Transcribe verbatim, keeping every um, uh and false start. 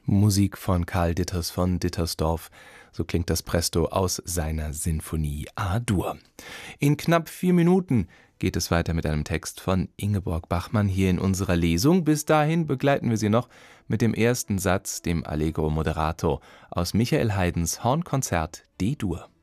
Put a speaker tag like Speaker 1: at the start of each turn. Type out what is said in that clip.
Speaker 1: Musik von Karl Ditters von Dittersdorf. So klingt das Presto aus seiner Sinfonie A-Dur. In knapp vier Minuten geht es weiter mit einem Text von Ingeborg Bachmann hier in unserer Lesung. Bis dahin begleiten wir Sie noch mit dem ersten Satz, dem Allegro Moderato aus Michael Haydns Hornkonzert D-Dur.